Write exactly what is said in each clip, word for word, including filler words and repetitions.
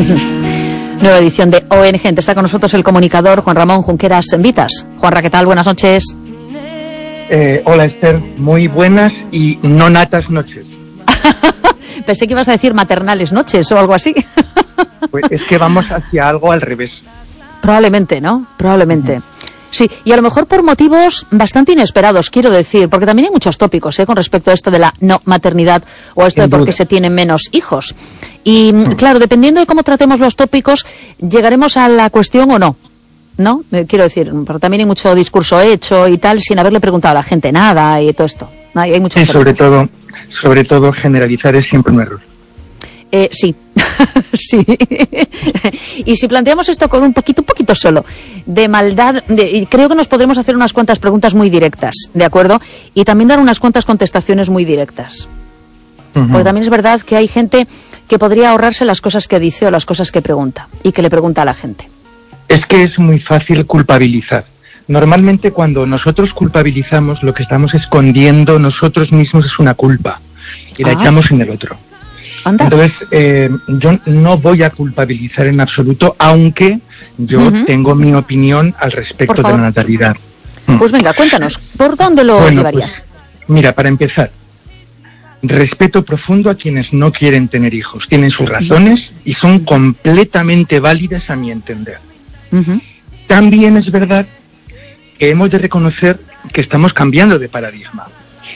Nueva edición de O N Gente. Está con nosotros el comunicador Juan Ramón Junqueras Vitas. Juanra, ¿qué tal? Buenas noches. Eh, hola, Esther. Muy buenas y no natas noches. Pensé que ibas a decir maternales noches o algo así. Pues es que vamos hacia algo al revés. Probablemente, ¿no? Probablemente. Uh-huh. Sí, y a lo mejor por motivos bastante inesperados, quiero decir, porque también hay muchos tópicos ¿eh? con respecto a esto de la no maternidad o esto Sin de por qué se tienen menos hijos. Y uh-huh. claro, dependiendo de cómo tratemos los tópicos, llegaremos a la cuestión o no. ¿No? Eh, quiero decir, pero también hay mucho discurso hecho y tal, sin haberle preguntado a la gente nada y todo esto. Hay, hay muchos sí, sobre todo, sobre todo generalizar es siempre un error. Eh, sí, sí. Y si planteamos esto con un poquito, un poquito solo, de maldad, de, creo que nos podremos hacer unas cuantas preguntas muy directas, ¿de acuerdo? Y también dar unas cuantas contestaciones muy directas. Uh-huh. Porque también es verdad que hay gente que podría ahorrarse las cosas que dice o las cosas que pregunta, y que le pregunta a la gente. Es que es muy fácil culpabilizar. Normalmente cuando nosotros culpabilizamos, lo que estamos escondiendo nosotros mismos es una culpa, y la ah. echamos en el otro. Anda. Entonces, eh, yo no voy a culpabilizar en absoluto, aunque yo uh-huh. tengo mi opinión al respecto de la natalidad. Pues venga, cuéntanos, ¿por dónde lo bueno, llevarías? Pues, mira, para empezar, respeto profundo a quienes no quieren tener hijos. Tienen sus razones y son completamente válidas a mi entender. Uh-huh. También es verdad que hemos de reconocer que estamos cambiando de paradigma.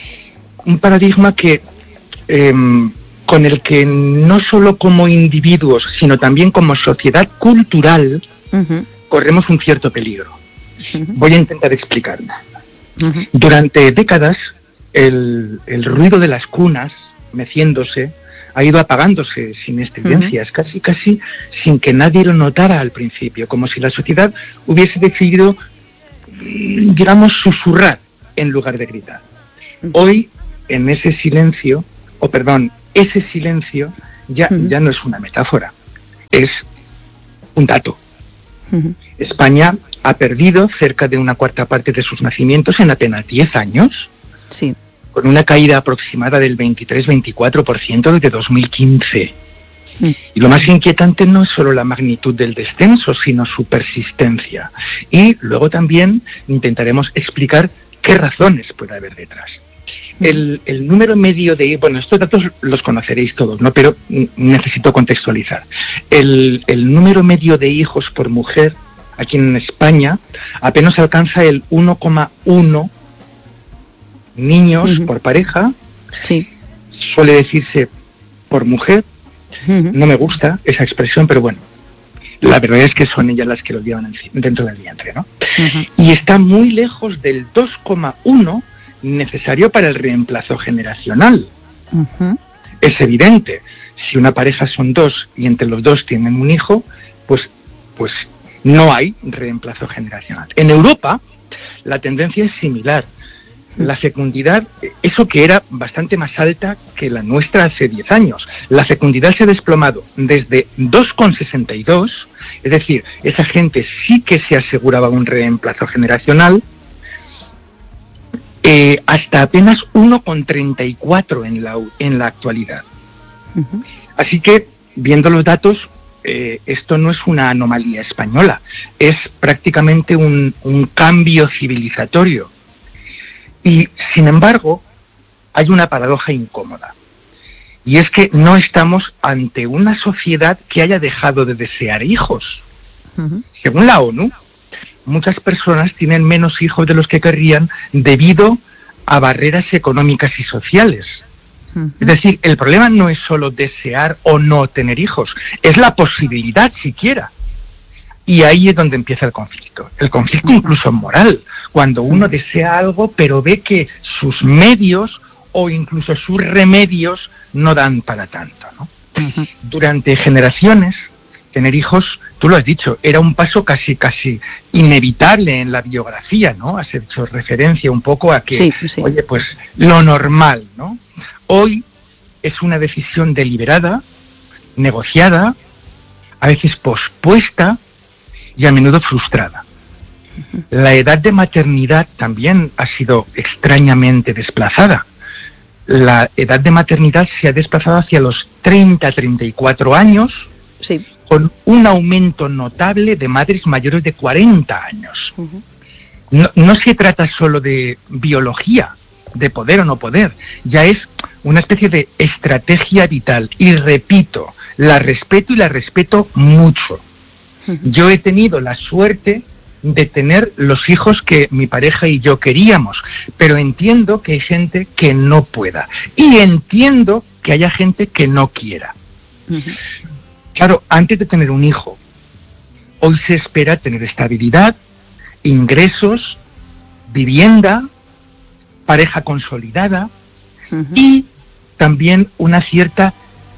Un paradigma que... Eh, con el que no solo como individuos, sino también como sociedad cultural, uh-huh. corremos un cierto peligro. Uh-huh. Voy a intentar explicarme. Uh-huh. Durante décadas, el, el ruido de las cunas, meciéndose, ha ido apagándose sin estridencias, uh-huh. casi casi sin que nadie lo notara al principio, como si la sociedad hubiese decidido, digamos, susurrar en lugar de gritar. Uh-huh. Hoy, en ese silencio, o perdón, ese silencio ya, uh-huh. ya no es una metáfora, es un dato. Uh-huh. España ha perdido cerca de una cuarta parte de sus nacimientos en apenas diez años, sí. con una caída aproximada del veintitrés a veinticuatro por ciento desde dos mil quince. Uh-huh. Y lo más inquietante no es solo la magnitud del descenso, sino su persistencia. Y luego también intentaremos explicar qué razones puede haber detrás. El, el número medio de... Bueno, estos datos los conoceréis todos, ¿no? Pero necesito contextualizar. El, el número medio de hijos por mujer aquí en España apenas alcanza el uno coma uno niños uh-huh. por pareja. Sí. Suele decirse por mujer. Uh-huh. No me gusta esa expresión, pero bueno. La verdad es que son ellas las que lo llevan dentro del vientre, ¿no? Uh-huh. Y está muy lejos del dos coma uno necesario para el reemplazo generacional. Uh-huh. Es evidente, si una pareja son dos y entre los dos tienen un hijo, pues, pues no hay reemplazo generacional. En Europa la tendencia es similar. La fecundidad, eso que era bastante más alta que la nuestra hace diez años, la fecundidad se ha desplomado desde dos coma sesenta y dos, es decir, esa gente sí que se aseguraba un reemplazo generacional, Eh, hasta apenas uno coma treinta y cuatro en la, en la actualidad. Uh-huh. Así que, viendo los datos, eh, esto no es una anomalía española, es prácticamente un, un cambio civilizatorio. Y, sin embargo, hay una paradoja incómoda. Y es que no estamos ante una sociedad que haya dejado de desear hijos. Uh-huh. Según la ONU, muchas personas tienen menos hijos de los que querrían debido a barreras económicas y sociales. Uh-huh. Es decir, el problema no es solo desear o no tener hijos, es la posibilidad siquiera. Y ahí es donde empieza el conflicto. El conflicto incluso moral, cuando uno desea algo pero ve que sus medios o incluso sus remedios no dan para tanto, ¿no? Uh-huh. Durante generaciones, tener hijos, tú lo has dicho, era un paso casi casi inevitable en la biografía, ¿no? Has hecho referencia un poco a que, sí, sí. oye, pues lo normal, ¿no? Hoy es una decisión deliberada, negociada, a veces pospuesta y a menudo frustrada. Uh-huh. La edad de maternidad también ha sido extrañamente desplazada. La edad de maternidad se ha desplazado hacia los treinta a treinta y cuatro años, sí. con un aumento notable de madres mayores de cuarenta años. Uh-huh. No, no se trata solo de biología, de poder o no poder, ya es una especie de estrategia vital. Y repito, la respeto y la respeto mucho. Uh-huh. Yo he tenido la suerte de tener los hijos que mi pareja y yo queríamos, pero entiendo que hay gente que no pueda. Y entiendo que haya gente que no quiera. Uh-huh. Claro, antes de tener un hijo, hoy se espera tener estabilidad, ingresos, vivienda, pareja consolidada, uh-huh, y también una cierta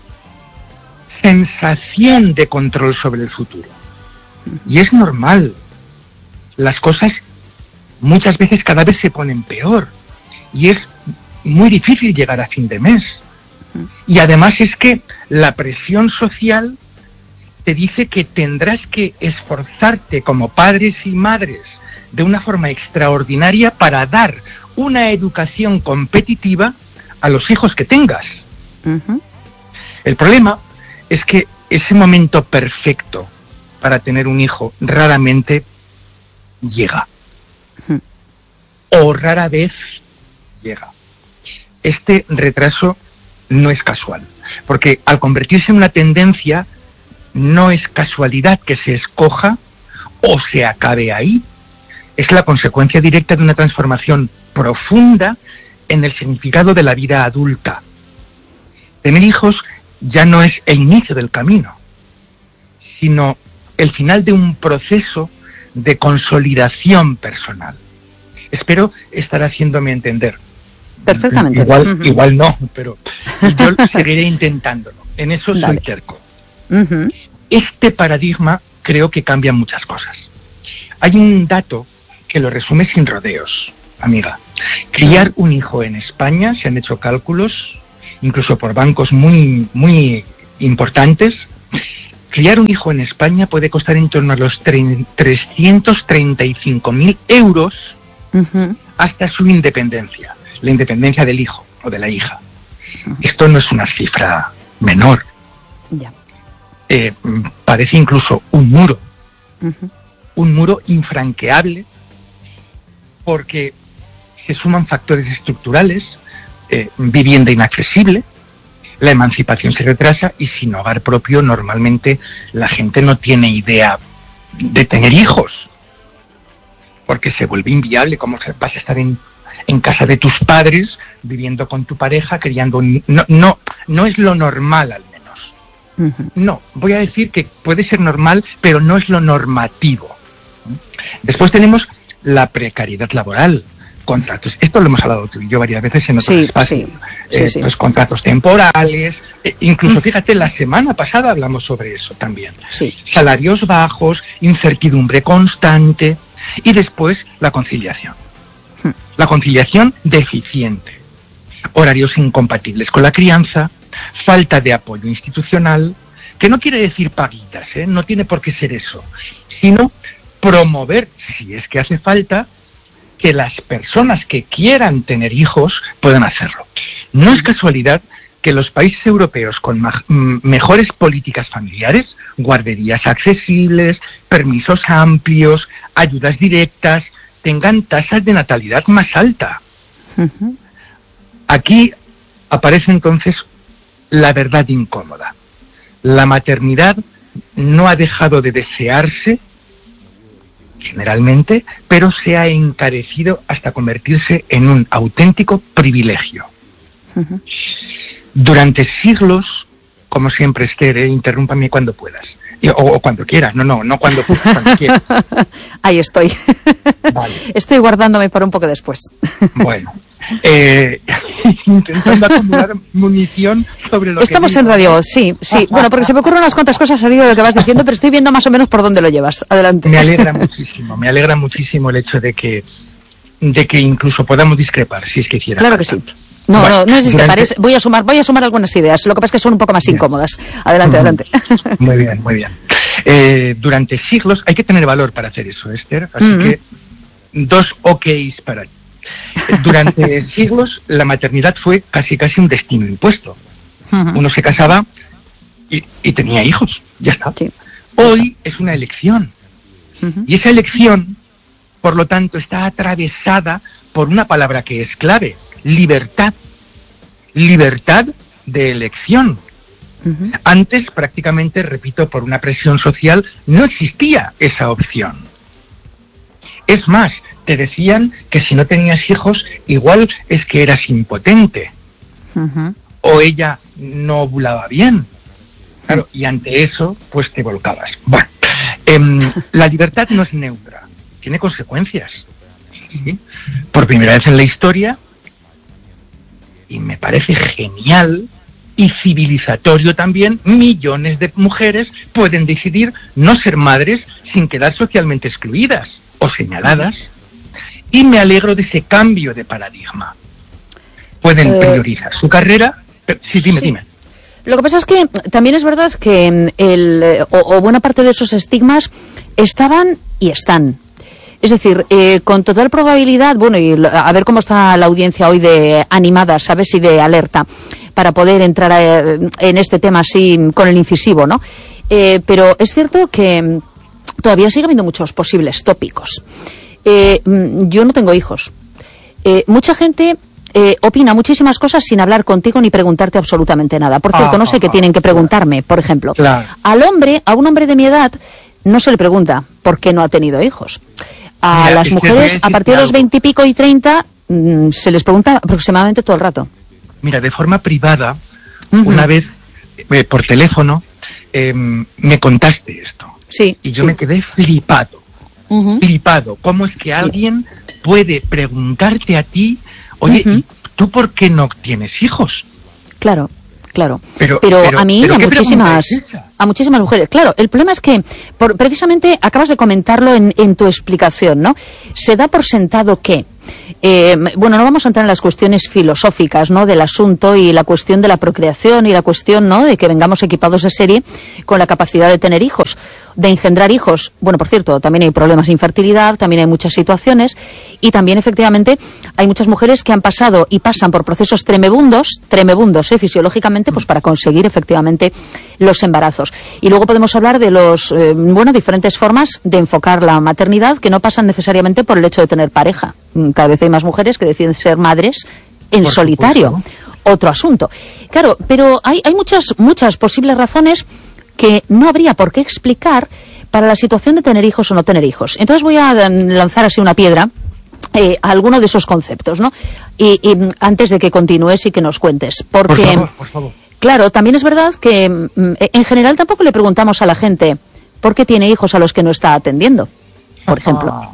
sensación de control sobre el futuro. Uh-huh. Y es normal. Las cosas muchas veces cada vez se ponen peor y es muy difícil llegar a fin de mes. Uh-huh. Y además es que la presión social te dice que tendrás que esforzarte como padres y madres de una forma extraordinaria para dar una educación competitiva a los hijos que tengas. Uh-huh. El problema es que ese momento perfecto para tener un hijo raramente llega. Uh-huh. O rara vez llega. Este retraso no es casual, porque al convertirse en una tendencia, no es casualidad que se escoja o se acabe ahí. Es la consecuencia directa de una transformación profunda en el significado de la vida adulta. Tener hijos ya no es el inicio del camino, sino el final de un proceso de consolidación personal. Espero estar haciéndome entender. Perfectamente. Igual, uh-huh. igual no, pero yo seguiré intentándolo. En eso soy Dale. terco. Uh-huh. Este paradigma creo que cambia muchas cosas. Hay un dato que lo resume sin rodeos, amiga. Criar un hijo en España, se han hecho cálculos, incluso por bancos muy, muy importantes, criar un hijo en España puede costar en torno a los trescientos treinta y cinco mil euros uh-huh. hasta su independencia, la independencia del hijo o de la hija. Uh-huh. Esto no es una cifra menor. Ya. Eh, parece incluso un muro, uh-huh. un muro infranqueable, porque se suman factores estructurales, eh, vivienda inaccesible, la emancipación se retrasa y sin hogar propio normalmente la gente no tiene idea de tener hijos, porque se vuelve inviable. ¿Cómo vas a estar en, en casa de tus padres, viviendo con tu pareja, criando un... No, no, no es lo normal al menos. Uh-huh. No, voy a decir que puede ser normal, pero no es lo normativo. Después tenemos la precariedad laboral, contratos. Esto lo hemos hablado tú y yo varias veces en otros sí, espacios. Sí, eh, sí, sí. Pues contratos temporales, eh, incluso fíjate, la semana pasada hablamos sobre eso también. Sí. Salarios bajos, incertidumbre constante y después la conciliación. Hmm. La conciliación deficiente, horarios incompatibles con la crianza, falta de apoyo institucional, que no quiere decir paguitas, ¿eh? No tiene por qué ser eso, sino promover, si es que hace falta, que las personas que quieran tener hijos puedan hacerlo. No es casualidad que los países europeos con ma- mejores políticas familiares, guarderías accesibles, permisos amplios, ayudas directas, tengan tasas de natalidad más alta. Uh-huh. Aquí aparece entonces la verdad incómoda. La maternidad no ha dejado de desearse generalmente, pero se ha encarecido hasta convertirse en un auténtico privilegio. Uh-huh. Durante siglos, como siempre, Esther, eh, interrúmpame cuando puedas. O, o cuando quieras, no, no, no cuando puedas, cuando quieras. Ahí estoy. Vale. Estoy guardándome para un poco después. Bueno, eh, intentando acumular munición sobre lo Estamos que... Estamos en radio, sí, sí. Bueno, porque se me ocurren unas cuantas cosas al hilo de lo que vas diciendo, pero estoy viendo más o menos por dónde lo llevas. Adelante. Me alegra muchísimo, me alegra muchísimo el hecho de que de que incluso podamos discrepar, si es que hiciera Claro falta. que sí. No, bueno, no, no es discrepar, durante... es, voy a sumar, voy a sumar algunas ideas. Lo que pasa es que son un poco más bien. incómodas. Adelante, uh-huh. adelante. Muy bien, muy bien. Eh, durante siglos, hay que tener valor para hacer eso, Esther, así uh-huh. que dos ok's para ti. Durante siglos la maternidad fue casi casi un destino impuesto. Uh-huh. Uno se casaba y, y tenía hijos, ya está. Sí. es una elección. Uh-huh. Y esa elección, por lo tanto, está atravesada por una palabra que es clave: libertad. Libertad de elección. Uh-huh. Antes, prácticamente, repito, por una presión social, no existía esa opción. Es más, te decían que si no tenías hijos, igual es que eras impotente. Uh-huh. O ella no ovulaba bien. Claro, y ante eso, pues te volcabas. Bueno, eh, la libertad no es neutra, tiene consecuencias. ¿Sí? Por primera vez en la historia, y me parece genial y civilizatorio también, millones de mujeres pueden decidir no ser madres sin quedar socialmente excluidas o señaladas, y me alegro de ese cambio de paradigma. Pueden eh, priorizar su carrera. Pero, sí, dime, sí. dime. Lo que pasa es que también es verdad que el, o, o buena parte de esos estigmas estaban y están. Es decir, eh, con total probabilidad, bueno, y a ver cómo está la audiencia hoy de animada, ¿sabes? Y de alerta, para poder entrar a, en este tema así con el incisivo, ¿no? Eh, pero es cierto que todavía sigue habiendo muchos posibles tópicos. Eh, yo no tengo hijos. Eh, mucha gente eh, opina muchísimas cosas sin hablar contigo ni preguntarte absolutamente nada. Por cierto, ah, no sé ah, qué tienen que preguntarme, por ejemplo. Claro. Al hombre, a un hombre de mi edad, no se le pregunta por qué no ha tenido hijos. A Mira, las mujeres, a partir de los veintipico y treinta, mmm, se les pregunta aproximadamente todo el rato. Mira, de forma privada, uh-huh. una vez, eh, por teléfono, eh, me contaste esto. Sí. Y yo sí. me quedé flipado. Uh-huh. Flipado. ¿Cómo es que alguien sí. puede preguntarte a ti, oye, uh-huh. ¿y tú por qué no tienes hijos? Claro. Claro, pero, pero, pero a mí, pero a muchísimas, es a muchísimas mujeres. Claro, el problema es que, por, precisamente, acabas de comentarlo en, en tu explicación, ¿no? Se da por sentado que, eh, bueno, no vamos a entrar en las cuestiones filosóficas, ¿no? Del asunto y la cuestión de la procreación y la cuestión, ¿no? De que vengamos equipados de serie con la capacidad de tener hijos, de engendrar hijos. Bueno, por cierto, también hay problemas de infertilidad, también hay muchas situaciones y también, efectivamente, hay muchas mujeres que han pasado y pasan por procesos tremebundos, tremebundos, ¿eh? Fisiológicamente, pues para conseguir, efectivamente, los embarazos. Y luego podemos hablar de los, eh, bueno, diferentes formas de enfocar la maternidad que no pasan necesariamente por el hecho de tener pareja. Cada vez hay más mujeres que deciden ser madres en por solitario. Supuesto, ¿no? Otro asunto. Claro, pero hay, hay muchas, muchas posibles razones que no habría por qué explicar para la situación de tener hijos o no tener hijos. Entonces voy a lanzar así una piedra eh, a alguno de esos conceptos, ¿no? Y, y antes de que continúes y que nos cuentes. Porque, por favor, por favor. Claro, también es verdad que en general tampoco le preguntamos a la gente por qué tiene hijos a los que no está atendiendo, por ejemplo. Ah.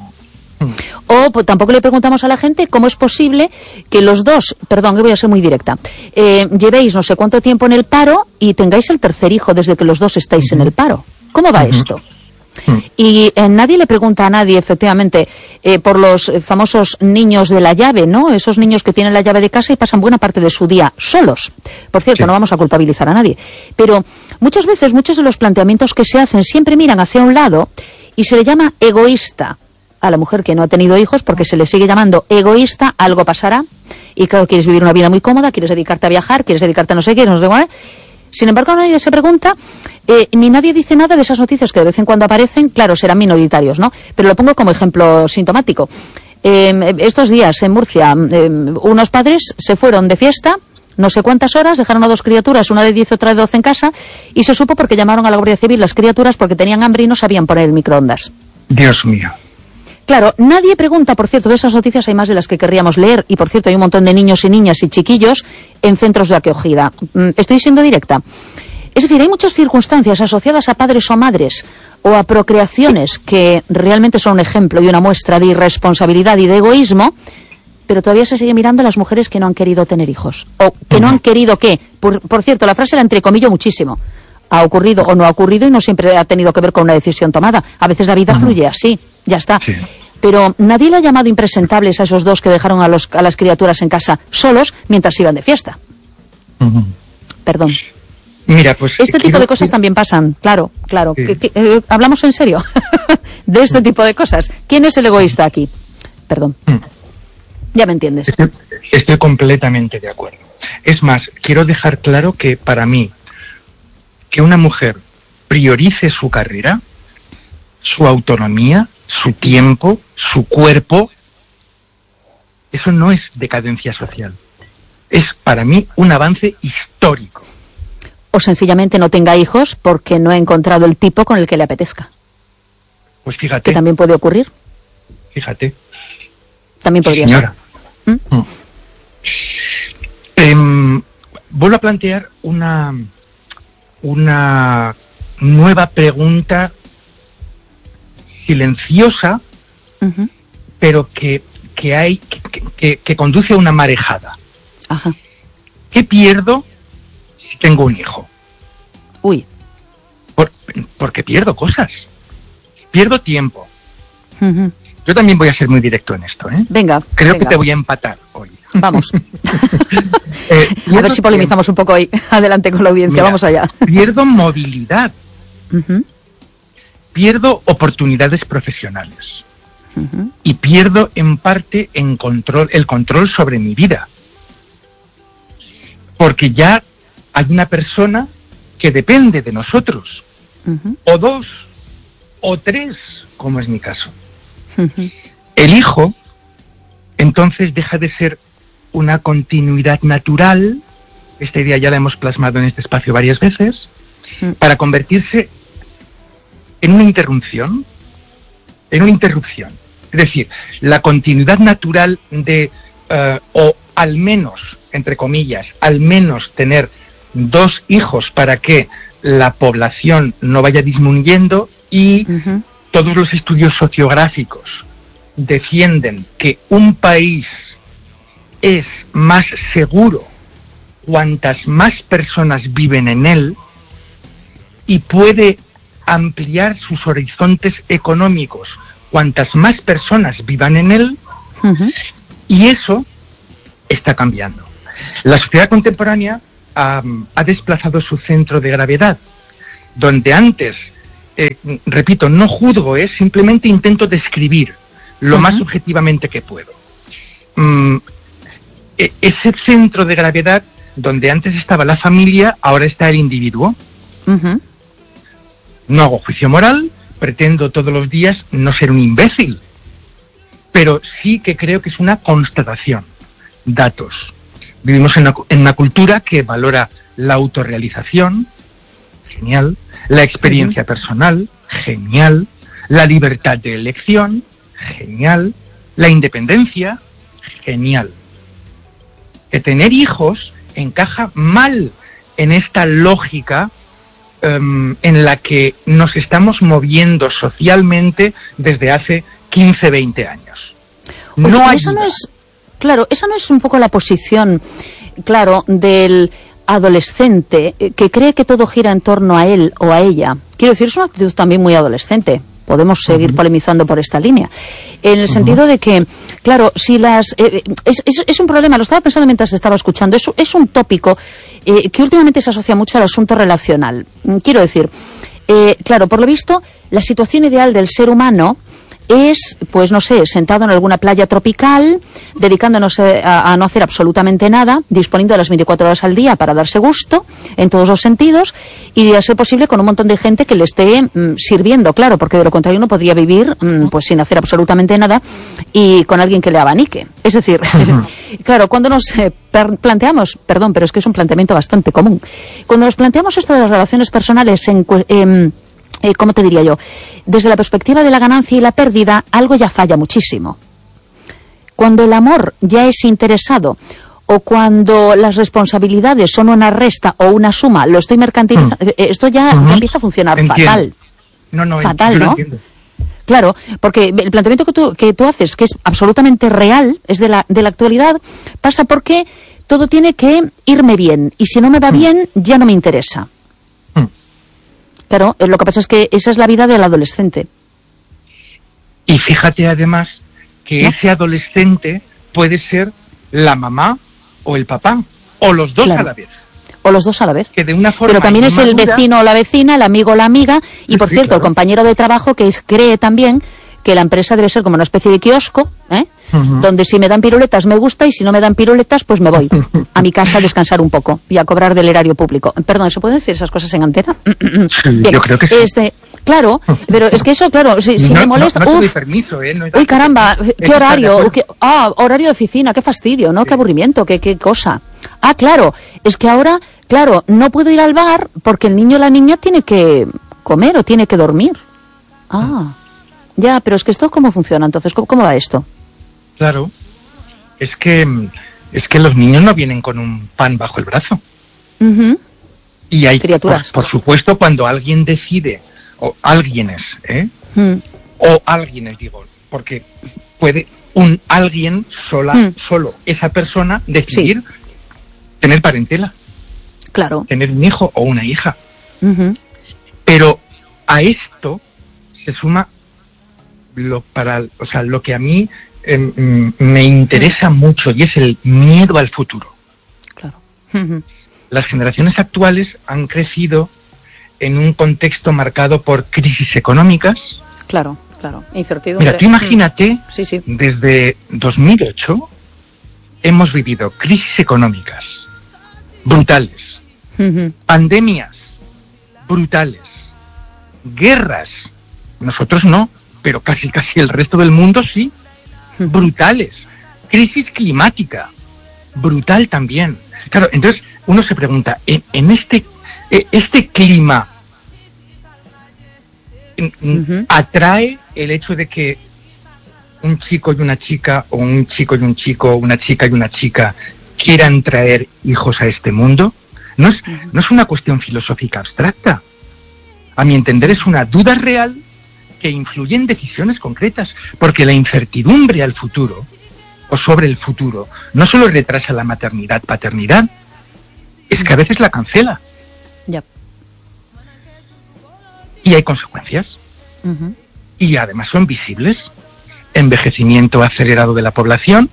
O pues, tampoco le preguntamos a la gente cómo es posible que los dos, perdón, que voy a ser muy directa, eh, llevéis no sé cuánto tiempo en el paro y tengáis el tercer hijo desde que los dos estáis uh-huh. en el paro. ¿Cómo va uh-huh. esto? Uh-huh. Y eh, nadie le pregunta a nadie, efectivamente, eh, por los eh, famosos niños de la llave, ¿no? Esos niños que tienen la llave de casa y pasan buena parte de su día solos. Por cierto, sí. no vamos a culpabilizar a nadie. Pero muchas veces, muchos de los planteamientos que se hacen siempre miran hacia un lado y se le llama egoísta a la mujer que no ha tenido hijos porque se le sigue llamando egoísta, algo pasará y claro, quieres vivir una vida muy cómoda, quieres dedicarte a viajar, quieres dedicarte a no sé qué, no sé qué. Sin embargo, nadie se pregunta, eh, ni nadie dice nada de esas noticias que de vez en cuando aparecen, claro, serán minoritarios, ¿no? Pero lo pongo como ejemplo sintomático. Eh, estos días en Murcia, eh, unos padres se fueron de fiesta, no sé cuántas horas, dejaron a dos criaturas, una de diez y otra de doce en casa, y se supo porque llamaron a la Guardia Civil las criaturas porque tenían hambre y no sabían poner el microondas. Dios mío. Claro, nadie pregunta, por cierto, de esas noticias hay más de las que querríamos leer, y por cierto hay un montón de niños y niñas y chiquillos en centros de acogida. Estoy siendo directa. Es decir, hay muchas circunstancias asociadas a padres o madres o a procreaciones que realmente son un ejemplo y una muestra de irresponsabilidad y de egoísmo, pero todavía se sigue mirando a las mujeres que no han querido tener hijos. O que no han querido qué. Por, por cierto, la frase la entrecomillo muchísimo. Ha ocurrido o no ha ocurrido y no siempre ha tenido que ver con una decisión tomada. A veces la vida uh-huh. fluye así, ya está. Sí. Pero nadie le ha llamado impresentables a esos dos que dejaron a, los, a las criaturas en casa solos mientras iban de fiesta. Uh-huh. Perdón. Mira, pues este tipo de cosas que... también pasan, claro, claro. Sí. ¿Qué, qué, eh, ¿Hablamos en serio de este tipo de cosas? ¿Quién es el egoísta aquí? Perdón. Uh-huh. Ya me entiendes. Estoy, estoy completamente de acuerdo. Es más, quiero dejar claro que para mí que una mujer priorice su carrera su autonomía, su tiempo, su cuerpo. Eso no es decadencia social. Es, para mí, un avance histórico. O sencillamente no tenga hijos porque no ha encontrado el tipo con el que le apetezca. Pues fíjate. Que también puede ocurrir. Fíjate. También podría Señora. ser. ¿Mm? Mm. Eh, vuelvo a plantear una, una nueva pregunta silenciosa, uh-huh. pero que, que hay que, que, que conduce a una marejada. Ajá. ¿Qué pierdo si tengo un hijo? Uy. Por, porque pierdo cosas. Pierdo tiempo. Uh-huh. Yo también voy a ser muy directo en esto, ¿eh? Venga. Creo venga. que te voy a empatar hoy. Vamos. eh, a ver si polemizamos un poco hoy. Adelante con la audiencia, Mira, vamos allá. Pierdo movilidad. Uh-huh. Pierdo oportunidades profesionales. Uh-huh. Y pierdo en parte en control, el control sobre mi vida. Porque ya hay una persona que depende de nosotros. Uh-huh. O dos, o tres, como es mi caso. Uh-huh. El hijo, entonces, deja de ser una continuidad natural, esta idea ya la hemos plasmado en este espacio varias veces, uh-huh. para convertirse en una interrupción, en una interrupción. Es decir, la continuidad natural de, uh, o al menos, entre comillas, al menos tener dos hijos para que la población no vaya disminuyendo y uh-huh. todos los estudios sociográficos defienden que un país es más seguro cuantas más personas viven en él y puede ampliar sus horizontes económicos cuantas más personas vivan en él, uh-huh. y eso está cambiando. La sociedad contemporánea um, ha desplazado su centro de gravedad, donde antes, eh, repito, no juzgo, eh, simplemente intento describir lo uh-huh. más objetivamente que puedo. Um, e- ese centro de gravedad, donde antes estaba la familia, ahora está el individuo. Uh-huh. No hago juicio moral, pretendo todos los días no ser un imbécil, pero sí que creo que es una constatación, datos. Vivimos en una, en una cultura que valora la autorrealización, genial, la experiencia uh-huh. personal, genial, la libertad de elección, genial, la independencia, genial. Que tener hijos encaja mal en esta lógica um, en la que nos estamos moviendo socialmente desde hace quince, veinte años. Oye, no esa no es, claro, esa no es un poco la posición, claro, del adolescente que cree que todo gira en torno a él o a ella. Quiero decir, es una actitud también muy adolescente. Podemos seguir uh-huh. polemizando por esta línea. En el uh-huh. sentido de que, claro, si las... Eh, es, es, es un problema, lo estaba pensando mientras estaba escuchando, es, es un tópico eh, que últimamente se asocia mucho al asunto relacional. Quiero decir, eh, claro, por lo visto, la situación ideal del ser humano es, pues no sé, sentado en alguna playa tropical, dedicándonos a, a no hacer absolutamente nada, disponiendo de las veinticuatro horas al día para darse gusto, en todos los sentidos, y a ser posible con un montón de gente que le esté mm, sirviendo, claro, porque de lo contrario no podría vivir mm, pues sin hacer absolutamente nada y con alguien que le abanique. Es decir, claro, cuando nos eh, per- planteamos, perdón, pero es que es un planteamiento bastante común, cuando nos planteamos esto de las relaciones personales en... Eh, Eh, ¿cómo te diría yo? Desde la perspectiva de la ganancia y la pérdida, algo ya falla muchísimo. Cuando el amor ya es interesado o cuando las responsabilidades son una resta o una suma, lo estoy mercantilizando, mm. esto ya, uh-huh. ya empieza a funcionar entiendo. fatal. No, no, fatal, ¿no? Entiendo. Claro, porque el planteamiento que tú, que tú haces, que es absolutamente real, es de la, de la actualidad, pasa porque todo tiene que irme bien y si no me va mm. bien, ya no me interesa. Claro, lo que pasa es que esa es la vida del adolescente. Y fíjate además que ¿no? ese adolescente puede ser la mamá o el papá, o los dos claro. a la vez. O los dos a la vez. Que de una forma Pero también es el vecino o la vecina, el amigo o la amiga, y por sí, cierto, claro. el compañero de trabajo que es, cree también que la empresa debe ser como una especie de kiosco, ¿eh? Uh-huh. Donde si me dan piruletas me gusta y si no me dan piruletas pues me voy a mi casa a descansar un poco y a cobrar del erario público. Perdón, ¿se pueden decir esas cosas en antena? Sí, bien. Yo creo que sí. Este, Claro, pero es que eso, claro, si, si no, me molesta... No, no te doy uf, permiso, ¿eh? No, uy, caramba, ¿qué horario? ¿Qué, ah, horario de oficina, qué fastidio, ¿no? Sí. Qué aburrimiento, qué, qué cosa. Ah, claro, es que ahora, claro, no puedo ir al bar porque el niño o la niña tiene que comer o tiene que dormir. Ah, ya, pero es que esto, ¿cómo funciona entonces? ¿Cómo, cómo va esto? Claro, es que, es que los niños no vienen con un pan bajo el brazo. Uh-huh. Y hay criaturas. Por, por supuesto, cuando alguien decide, o alguienes, ¿eh? Mm. O alguienes, digo, porque puede un alguien sola, mm. solo, esa persona, decidir sí. tener parentela. Claro. Tener un hijo o una hija. Uh-huh. Pero a esto se suma lo para, o sea, lo que a mí eh, me interesa mm. mucho, y es el miedo al futuro. Claro. Uh-huh. Las generaciones actuales han crecido en un contexto marcado por crisis económicas. Claro, claro. Incertidumbre. Mira, tú imagínate, mm. sí, sí. desde dos mil ocho hemos vivido crisis económicas brutales, uh-huh. pandemias brutales, guerras, nosotros no, pero casi casi el resto del mundo sí, uh-huh. brutales, crisis climática, brutal también. Claro, entonces uno se pregunta, en, en este este clima uh-huh. atrae el hecho de que un chico y una chica, o un chico y un chico, una chica y una chica quieran traer hijos a este mundo. No es, uh-huh. no es una cuestión filosófica abstracta. A mi entender es una duda real que influye en decisiones concretas, porque la incertidumbre al futuro, o sobre el futuro, no solo retrasa la maternidad, paternidad, es que a veces la cancela. Yep. Y hay consecuencias. Uh-huh. Y además son visibles. Envejecimiento acelerado de la población.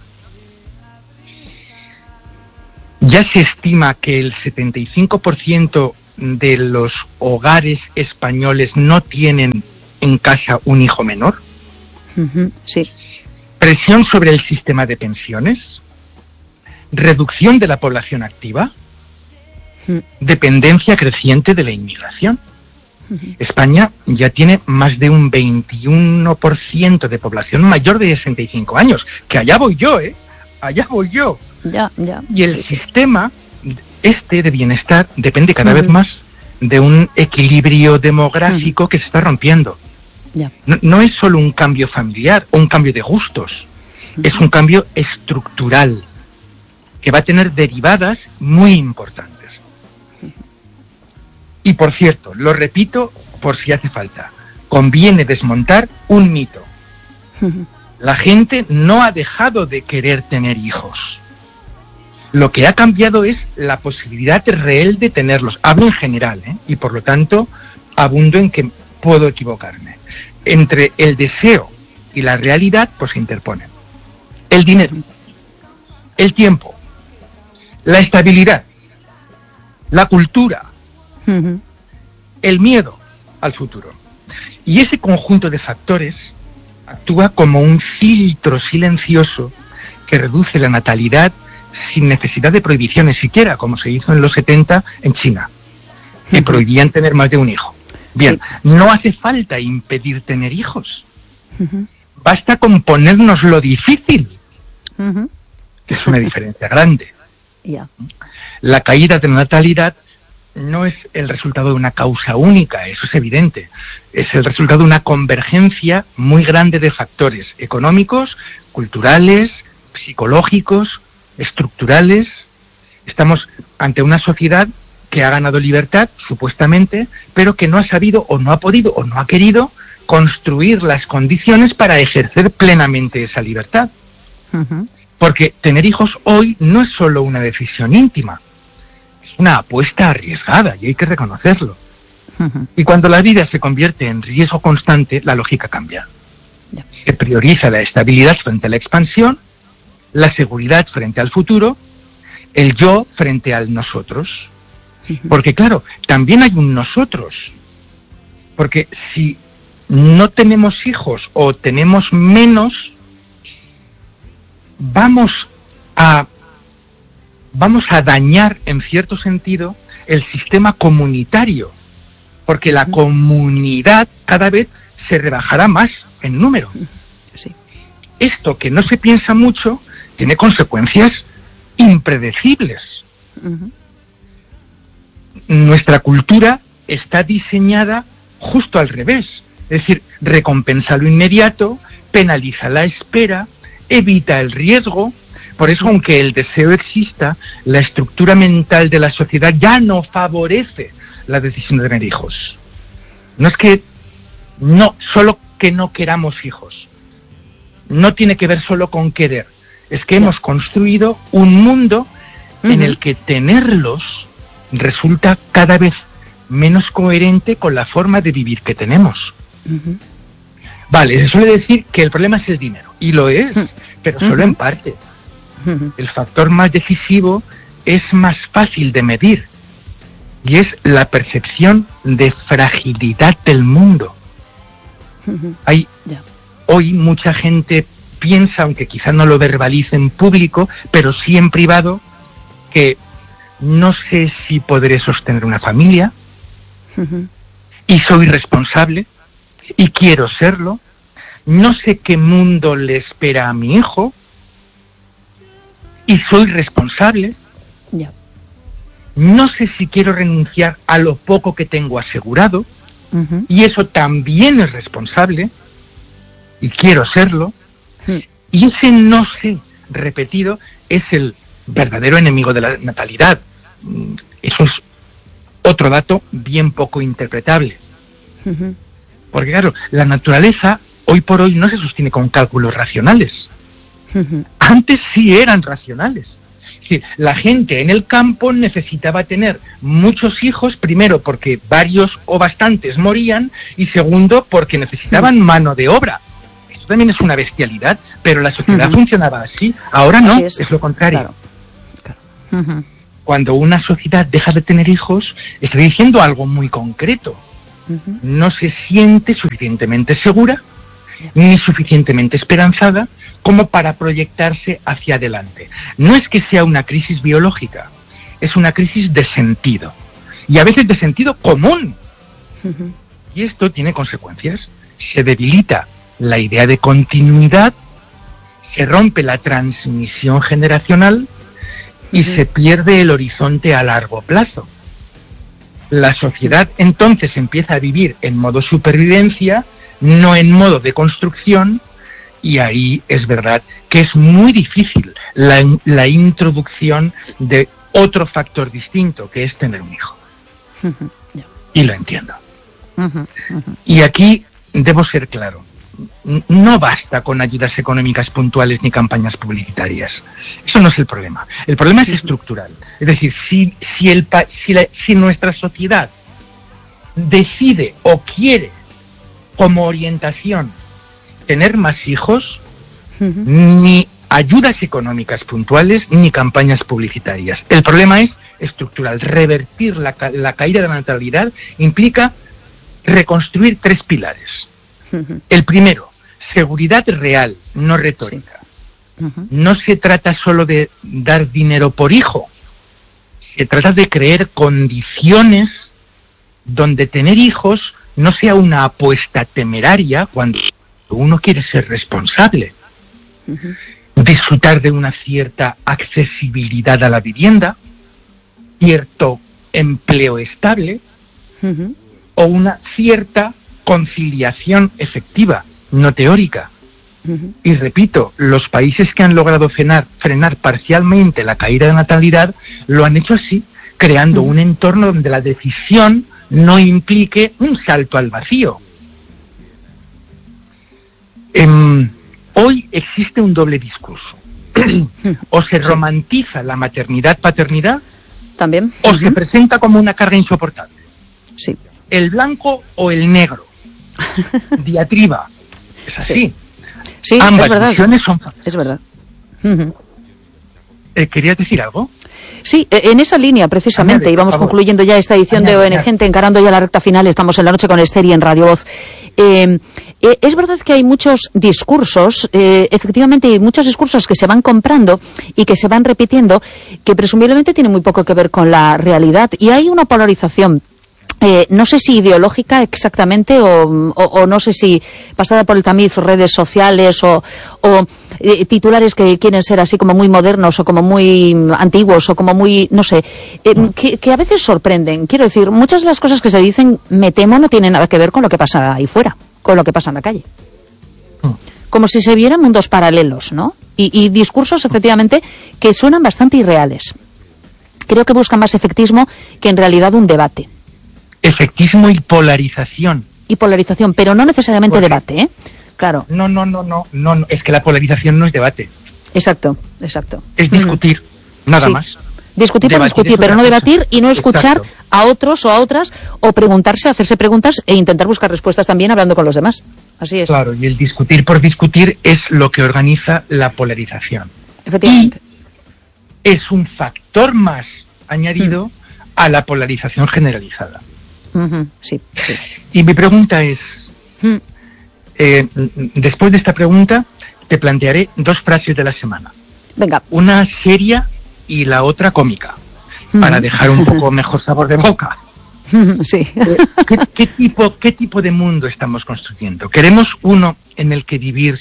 Ya se estima que el setenta y cinco por ciento de los hogares españoles no tienen en casa un hijo menor. Uh-huh. Sí. Presión sobre el sistema de pensiones. Reducción de la población activa. Dependencia creciente de la inmigración. Uh-huh. España ya tiene más de un veintiuno por ciento de población mayor de sesenta y cinco años, que allá voy yo, ¿eh? Allá voy yo. Ya, ya. Y el sí, sistema este de bienestar depende cada uh-huh. vez más de un equilibrio demográfico uh-huh. que se está rompiendo. Ya. No, no es solo un cambio familiar o un cambio de gustos, uh-huh. es un cambio estructural que va a tener derivadas muy importantes. Y por cierto, lo repito por si hace falta, conviene desmontar un mito. La gente no ha dejado de querer tener hijos. Lo que ha cambiado es la posibilidad real de tenerlos. Hablo en general, ¿eh? Y por lo tanto abundo en que puedo equivocarme. Entre el deseo y la realidad, pues se interponen. El dinero, el tiempo, la estabilidad, la cultura, uh-huh. el miedo al futuro. Y ese conjunto de factores actúa como un filtro silencioso que reduce la natalidad sin necesidad de prohibiciones siquiera, como se hizo en los setenta en China, que uh-huh. prohibían tener más de un hijo. Bien, sí. no hace falta impedir tener hijos. Uh-huh. Basta con ponernos lo difícil, uh-huh. que es una diferencia grande. Yeah. La caída de la natalidad no es el resultado de una causa única, eso es evidente. Es el resultado de una convergencia muy grande de factores económicos, culturales, psicológicos, estructurales. Estamos ante una sociedad que ha ganado libertad, supuestamente, pero que no ha sabido o no ha podido o no ha querido construir las condiciones para ejercer plenamente esa libertad. Uh-huh. Porque tener hijos hoy no es solo una decisión íntima, es una apuesta arriesgada y hay que reconocerlo. Uh-huh. Y cuando la vida se convierte en riesgo constante, la lógica cambia. Yeah. Se prioriza la estabilidad frente a la expansión, la seguridad frente al futuro, el yo frente al nosotros. Uh-huh. Porque claro, también hay un nosotros. Porque si no tenemos hijos o tenemos menos, vamos a vamos a dañar en cierto sentido el sistema comunitario porque la comunidad cada vez se rebajará más en número. Sí. Esto, que no se piensa mucho, tiene consecuencias impredecibles. Uh-huh. Nuestra cultura está diseñada justo al revés, es decir, recompensa lo inmediato, penaliza la espera, evita el riesgo. Por eso, aunque el deseo exista, la estructura mental de la sociedad ya no favorece la decisión de tener hijos. No es que no, solo que no queramos hijos. No tiene que ver solo con querer. Es que hemos construido un mundo uh-huh. en el que tenerlos resulta cada vez menos coherente con la forma de vivir que tenemos. Uh-huh. Vale, se suele decir que el problema es el dinero, y lo es, uh-huh. pero solo uh-huh. en parte. Uh-huh. El factor más decisivo es más fácil de medir, y es la percepción de fragilidad del mundo. Uh-huh. Hay yeah. Hoy mucha gente piensa, aunque quizá no lo verbalice en público, pero sí en privado, que no sé si podré sostener una familia, uh-huh. y soy responsable, y quiero serlo, no sé qué mundo le espera a mi hijo, y soy responsable, yeah. no sé si quiero renunciar a lo poco que tengo asegurado, uh-huh. y eso también es responsable, y quiero serlo, uh-huh. y ese no sé repetido es el verdadero enemigo de la natalidad. Eso es otro dato bien poco interpretable. Uh-huh. Porque claro, la naturaleza hoy por hoy no se sostiene con cálculos racionales. Uh-huh. Antes sí eran racionales. Es decir, la gente en el campo necesitaba tener muchos hijos, primero porque varios o bastantes morían, y segundo porque necesitaban uh-huh. mano de obra. Esto también es una bestialidad, pero la sociedad uh-huh. funcionaba así. Ahora no, es. es lo contrario. Claro. Claro. Uh-huh. Cuando una sociedad deja de tener hijos, está diciendo algo muy concreto. Uh-huh. No se siente suficientemente segura, yeah. ni suficientemente esperanzada, como para proyectarse hacia adelante. No es que sea una crisis biológica, es una crisis de sentido. Y a veces de sentido común. Uh-huh. Y esto tiene consecuencias. Se debilita la idea de continuidad, se rompe la transmisión generacional, y uh-huh. se pierde el horizonte a largo plazo. La sociedad entonces empieza a vivir en modo supervivencia, no en modo de construcción, y ahí es verdad que es muy difícil la, la introducción de otro factor distinto, que es tener un hijo. Uh-huh. Yeah. Y lo entiendo. Uh-huh. Uh-huh. Y aquí debo ser claro. No basta con ayudas económicas puntuales ni campañas publicitarias. Eso no es el problema. El problema es estructural. Es decir, si, si, el, si, la, si nuestra sociedad decide o quiere como orientación tener más hijos, uh-huh. ni ayudas económicas puntuales ni campañas publicitarias. El problema es estructural. Revertir la, la caída de la natalidad implica reconstruir tres pilares. El primero, seguridad real, no retórica. Sí. Uh-huh. No se trata solo de dar dinero por hijo, se trata de crear condiciones donde tener hijos no sea una apuesta temeraria cuando uno quiere ser responsable. Uh-huh. Disfrutar de una cierta accesibilidad a la vivienda, cierto empleo estable, uh-huh. o una cierta conciliación efectiva, no teórica. Uh-huh. Y repito, los países que han logrado frenar, frenar parcialmente la caída de natalidad lo han hecho así, creando uh-huh. un entorno donde la decisión no implique un salto al vacío. Eh, hoy existe un doble discurso. O se sí. romantiza la maternidad-paternidad, también, o uh-huh. se presenta como una carga insoportable. Sí. El blanco o el negro. Diatriba. Es así. Sí, sí, ambas es verdad. visiones son falsas. Es verdad. Uh-huh. Eh, ¿Querías decir algo? Sí, en esa línea precisamente, y vamos concluyendo ya esta edición Añade, de O N Gente, encarando ya la recta final. Estamos en la noche con Esther y en Radio Voz. Eh, eh, es verdad que hay muchos discursos, eh, efectivamente hay muchos discursos que se van comprando y que se van repitiendo, que presumiblemente tienen muy poco que ver con la realidad, y hay una polarización Eh, no sé si ideológica exactamente o, o, o no sé si pasada por el tamiz redes sociales o, o eh, titulares que quieren ser así como muy modernos o como muy antiguos o como muy, no sé, eh, que, que a veces sorprenden. Quiero decir, muchas de las cosas que se dicen, me temo, no tienen nada que ver con lo que pasa ahí fuera, con lo que pasa en la calle. Como si se vieran mundos paralelos, ¿no? Y, y discursos, efectivamente, que suenan bastante irreales. Creo que buscan más efectismo que en realidad un debate. Efectismo y polarización. Y polarización, pero no necesariamente Porque, debate, ¿eh? Claro. No, no, no, no, no, no, es que la polarización no es debate. Exacto, exacto. Es discutir, mm. nada sí. más. Discutir por discutir, pero no debatir y no escuchar Exacto. a otros o a otras, o preguntarse, hacerse preguntas e intentar buscar respuestas también hablando con los demás. Así es. Claro, y el discutir por discutir es lo que organiza la polarización. Efectivamente. Y es un factor más añadido mm. a la polarización generalizada. Uh-huh. Sí, sí. Y mi pregunta es, mm. eh, después de esta pregunta, te plantearé dos frases de la semana. Venga. Una seria y la otra cómica, mm. para dejar un poco mejor sabor de boca. Sí. Eh, ¿qué, qué, tipo, ¿Qué tipo de mundo estamos construyendo? ¿Queremos uno en el que vivir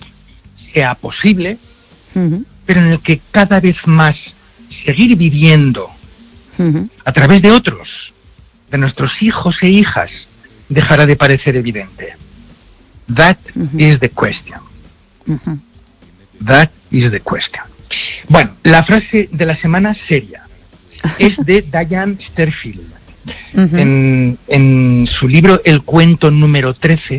sea posible, uh-huh. pero en el que cada vez más seguir viviendo uh-huh. a través de otros, de nuestros hijos e hijas, dejará de parecer evidente? That uh-huh. is the question. Uh-huh. That is the question. Bueno, la frase de la semana seria es de Diane Sterfield. Uh-huh. En, en su libro El cuento número trece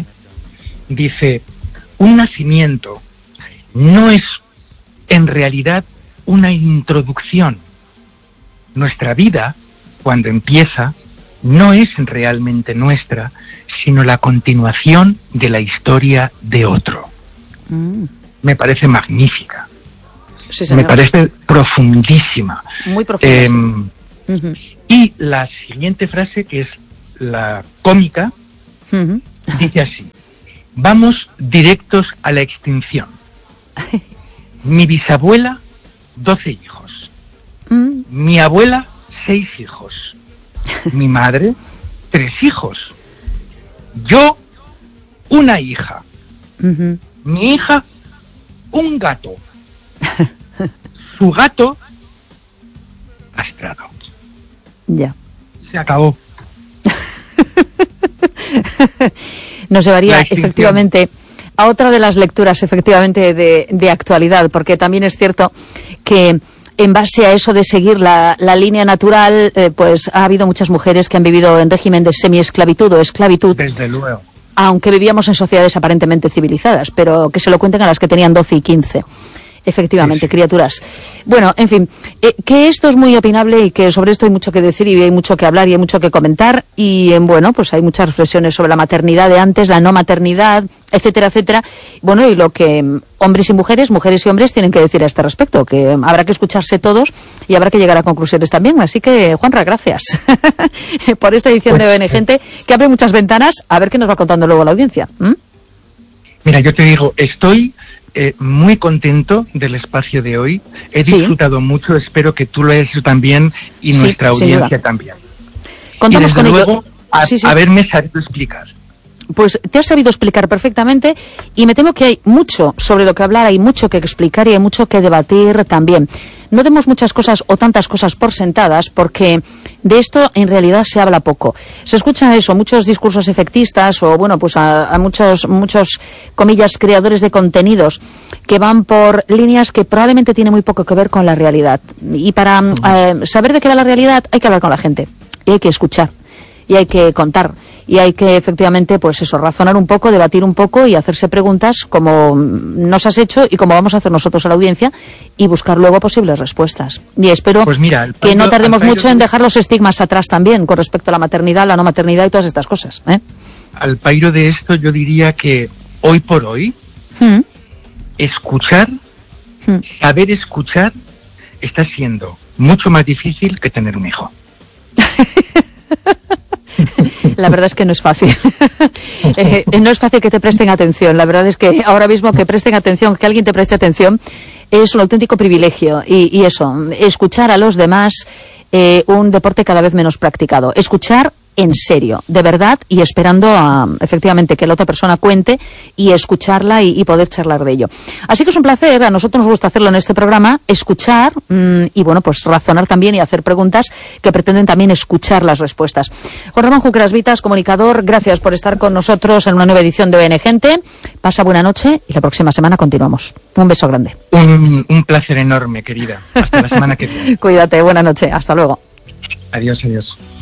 dice: un nacimiento no es en realidad una introducción. Nuestra vida, cuando empieza, no es realmente nuestra, sino la continuación de la historia de otro. Mm. Me parece magnífica. Sí, me parece profundísima. Muy profunda. Eh, sí. uh-huh. Y la siguiente frase, que es la cómica, uh-huh. dice así: vamos directos a la extinción. Mi bisabuela, doce hijos. Mm. Mi abuela, seis hijos. Mi madre, tres hijos. Yo, una hija. Uh-huh. Mi hija, un gato. Su gato, castrado. Ya. Se acabó. Nos llevaría efectivamente a otra de las lecturas efectivamente de, de actualidad, porque también es cierto que en base a eso de seguir la, la línea natural, eh, pues ha habido muchas mujeres que han vivido en régimen de semi-esclavitud o esclavitud. Desde luego. Aunque vivíamos en sociedades aparentemente civilizadas, pero que se lo cuenten a las que tenían doce y quince. Efectivamente, sí, sí. Criaturas. Bueno, en fin, eh, que esto es muy opinable y que sobre esto hay mucho que decir y hay mucho que hablar y hay mucho que comentar y, eh, bueno, pues hay muchas reflexiones sobre la maternidad de antes, la no maternidad, etcétera, etcétera. Bueno, y lo que eh, hombres y mujeres, mujeres y hombres tienen que decir a este respecto, que eh, habrá que escucharse todos y habrá que llegar a conclusiones también. Así que, Juanra, gracias por esta edición pues, de O N Gente, que abre muchas ventanas, a ver qué nos va contando luego la audiencia. ¿Mm? Mira, yo te digo, estoy... Eh, muy contento del espacio de hoy. He disfrutado sí. mucho, espero que tú lo hayas hecho también y sí, nuestra audiencia también. Contamos y desde con luego, ello. A, sí, sí. haberme sabido explicar. Pues te has sabido explicar perfectamente y me temo que hay mucho sobre lo que hablar, hay mucho que explicar y hay mucho que debatir también. No demos muchas cosas o tantas cosas por sentadas porque de esto en realidad se habla poco. Se escucha eso, muchos discursos efectistas o bueno, pues a, a muchos, muchos, comillas, creadores de contenidos que van por líneas que probablemente tienen muy poco que ver con la realidad. Y para uh-huh. eh, saber de qué va la realidad hay que hablar con la gente y hay que escuchar. Y hay que contar, y hay que efectivamente, pues eso, razonar un poco, debatir un poco y hacerse preguntas como nos has hecho y como vamos a hacer nosotros a la audiencia y buscar luego posibles respuestas. Y espero pues mira, que no tardemos mucho en dejar los estigmas atrás también con respecto a la maternidad, la no maternidad y todas estas cosas. ¿eh? Al pairo de esto yo diría que hoy por hoy, ¿Mm? escuchar, ¿Mm? saber escuchar, está siendo mucho más difícil que tener un hijo. La verdad es que no es fácil. eh, no es fácil que te presten atención. La verdad es que ahora mismo que presten atención, que alguien te preste atención, es un auténtico privilegio. Y, y eso, escuchar a los demás, eh, un deporte cada vez menos practicado. Escuchar en serio, de verdad, y esperando a, efectivamente, que la otra persona cuente y escucharla y, y poder charlar de ello. Así que es un placer, a nosotros nos gusta hacerlo en este programa, escuchar mmm, y, bueno, pues razonar también y hacer preguntas que pretenden también escuchar las respuestas. Juan Ramón Junqueras Vitas, comunicador, gracias por estar con nosotros en una nueva edición de O N Gente. Pasa buena noche y la próxima semana continuamos. Un beso grande. Un, un placer enorme, querida. Hasta la semana que viene. Cuídate, buena noche. Hasta luego. Adiós, adiós.